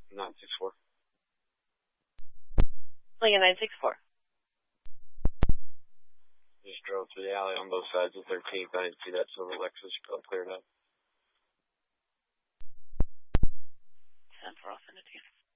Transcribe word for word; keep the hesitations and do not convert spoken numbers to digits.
nine six four. Lincoln nine six four. Just drove through the alley on both sides of thirteenth. I didn't see that silver Lexus cleared up. ten for authenticity.